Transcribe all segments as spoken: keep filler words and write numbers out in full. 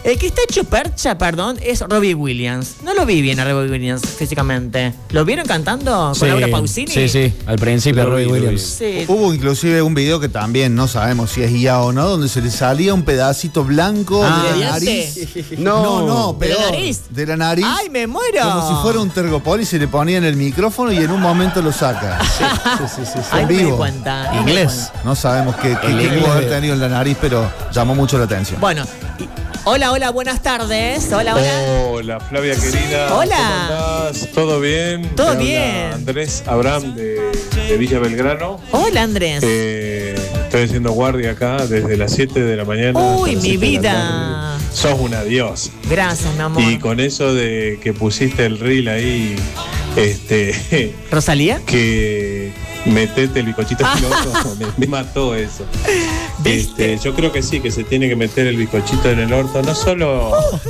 El que está hecho percha, perdón, es Robbie Williams. No lo vi bien a Robbie Williams físicamente. ¿Lo vieron cantando con sí, Laura Pausini? Sí, sí, al principio Lo Robbie vi, lo Williams. Sí. Hubo inclusive un video que también no sabemos si es I A o no, donde se le salía un pedacito blanco Ah, de la ¿de nariz. diente? No, no, no, ¿De la peor, nariz? De la nariz. ¡Ay, me muero! Como si fuera un tergopol y se le ponía en el micrófono y en un momento lo saca. Sí, sí, sí, sí, sí, Ay, en me di vivo. cuenta. no me di Inglés. cuenta. No sabemos qué, qué, El qué inglés pudo haber de- tenido en la nariz, pero llamó mucho la atención. Bueno, y- hola, hola, buenas tardes. Hola, hola. Hola, Flavia querida. Hola. ¿Cómo andás? ¿Todo bien? Todo Te habla bien. Andrés Abraham de, de Villa Belgrano. Hola, Andrés. Eh, estoy haciendo guardia acá desde las siete de la mañana. Uy, hasta las mi siete de la vida. tarde. Sos una diosa. Gracias, mi amor. Y con eso de que pusiste el reel ahí, este, ¿Rosalía? que metete el bizcochito en el orto, me, me mató eso. ¿Viste? Este, yo creo que sí, que se tiene que meter el bizcochito en el orto, no solo,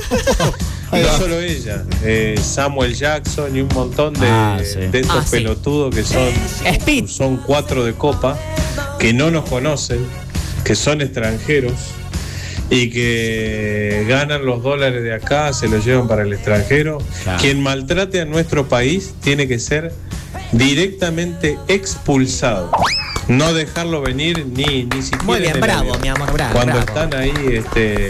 no solo ella, eh, Samuel Jackson y un montón de, Ah, sí. de estos Ah, sí. pelotudos que son, Speed. son cuatro de copa, que no nos conocen, que son extranjeros y que ganan los dólares de acá, se los llevan para el extranjero. Claro. Quien maltrate a nuestro país tiene que ser directamente expulsado. No dejarlo venir ni, ni siquiera. Muy bien, en el bravo, avión. mi amor, bravo. Cuando bravo. están ahí este,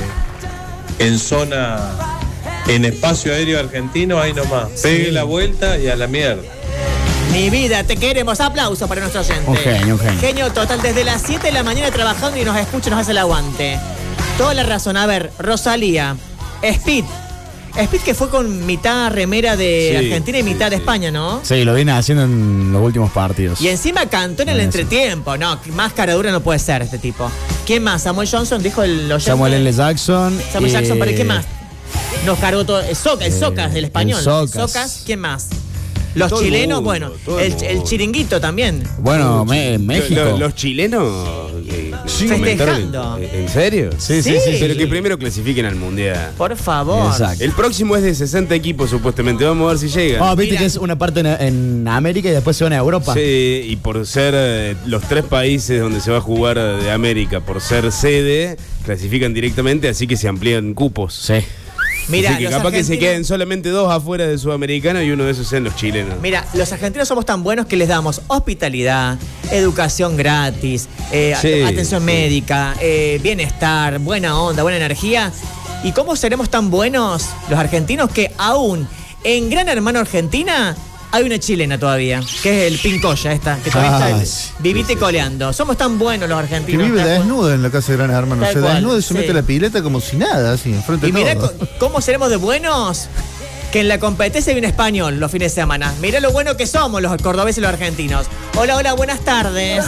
en zona, en espacio aéreo argentino, ahí nomás. Pegue la vuelta y a la mierda. Mi vida, te queremos. Aplauso para nuestro oyente. Un genio, un genio. Genio total, desde las siete de la mañana trabajando y nos escucha y nos hace el aguante. Toda la razón. A ver, Rosalía, Speed. Speed que fue con mitad remera de Sí, Argentina y sí, mitad de sí. España, ¿no? Sí, lo viene haciendo en los últimos partidos. Y encima cantó en el Buenísimo. entretiempo. No, más cara dura no puede ser este tipo. ¿Quién más? Samuel Johnson dijo el oyente. Samuel L. Jackson. Samuel eh, Jackson, ¿para qué más? Nos cargó todo. El Socas, el Eh, Socas del español. el Socas. ¿Quién más? Los Todo el chilenos, mundo, bueno. todo el El, el mundo. chiringuito también. Bueno, me- México. Lo- Los chilenos eh, Sí. comentaron- Festejando. ¿En serio? Sí, sí, sí. Pero que primero clasifiquen al mundial. Por favor. Exacto. El próximo es de sesenta equipos supuestamente. Vamos a ver si llega. Ah, viste Mira. que es una parte en, en América y después se van a Europa. Sí, y por ser eh, los tres países donde se va a jugar eh, de América, por ser sede, clasifican directamente, así que se amplían cupos. Sí. Mira, así que los capaz que se argentinos- queden solamente dos afuera de Sudamericana y uno de esos sean los chilenos. Mira, los argentinos somos tan buenos que les damos hospitalidad, educación gratis, eh, Sí, atención sí. médica, eh, bienestar, buena onda, buena energía. ¿Y cómo seremos tan buenos los argentinos que aún en Gran Hermano Argentina hay una chilena todavía, que es el Pincoya esta, que todavía Ah, está el- sí, vivite coleando. Somos tan buenos los Que argentinos. vive ¿te das cuenta? desnudo en la casa de Gran Hermano. Tal Se cual, desnuda y se sí. mete la pileta como si nada, así, enfrente Y de mirá todo. co- cómo seremos de buenos que en la competencia hay un español los fines de semana. Mirá lo bueno que somos los cordobeses y los argentinos. Hola, hola, buenas tardes.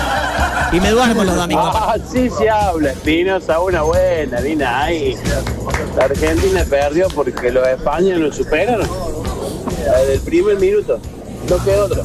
Y me duermo los domingos. Ah, sí se habla, Espinosa, una buena, Dina, ahí. La Argentina perdió porque los españoles nos superaron. Desde el primer minuto. No quedó otro.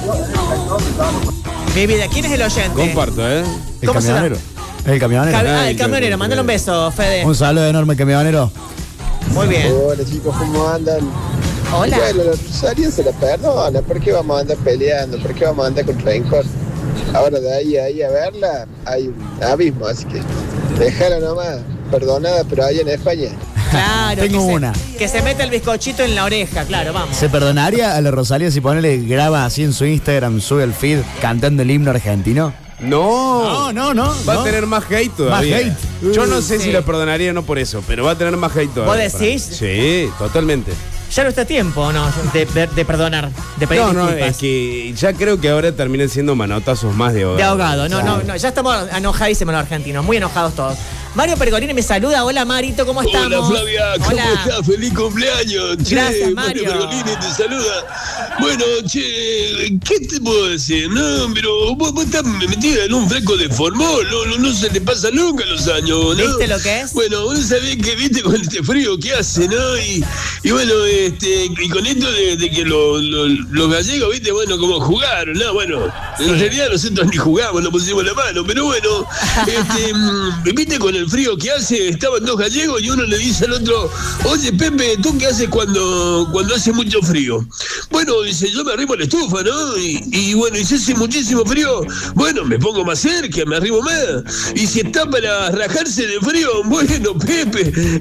Mi vida, ¿quién es el oyente? Comparto, ¿eh? El ¿Cómo se camionero. El camionero. Cam- ah, Ay, el camionero, qué- mándale un beso, Fede. Un saludo enorme, camionero. Muy bien. Hola chicos, ¿cómo andan? Hola. Bueno, la Rosalía se la perdona, ¿por qué vamos a andar peleando? ¿Por qué vamos a andar con rencor? Ahora de ahí a ahí a verla hay un abismo, así que déjala nomás, perdonada, pero ahí en España. Claro. Tengo que se- una. que se meta el bizcochito en la oreja, claro, vamos. ¿Se perdonaría a la Rosalía si ponele, graba así en su Instagram, sube el feed cantando el himno argentino? No. No, no, no. Va no. a tener más hate todavía. hate. Yo no sé Sí. si lo perdonaría o no por eso, pero va a tener más hate todavía. ¿Vos decís? para mí. Sí, totalmente. Ya no está tiempo, ¿no? De, de- de perdonar, de pedir No, no, disculpas. es que ya creo que ahora terminan siendo manotazos más de ahogado. De ahogado, no, Sí. no, no, ya estamos enojadísimos los argentinos, muy enojados todos. Mario Pergolini me saluda, hola Marito, ¿cómo estamos? Hola Flavia, ¿cómo Hola. estás? Feliz cumpleaños. Che, Gracias, Mario Mario. Pergolini te saluda. Bueno, che, ¿qué te puedo decir? No, pero vos, vos estás metida en un fresco de formol, no, no, no se te pasa nunca los años, ¿no? ¿Viste lo que es? Bueno, vos sabés que viste con este frío que hace, ¿no? Y, y bueno, este, y con esto de, de que lo- lo- los gallegos, viste, bueno, como jugaron, ¿no? Bueno, en realidad nosotros ni jugamos, nos pusimos la mano, pero bueno, este, mm, viste con el frío que hace, estaban dos gallegos y uno le dice al otro, oye Pepe, ¿tú qué haces cuando, cuando hace mucho frío? Bueno, dice, yo me arrimo a la estufa, ¿no? Y, y bueno, y si hace muchísimo frío, bueno, me pongo más cerca, me arrimo más. Y si está para rajarse de frío, bueno, Pepe,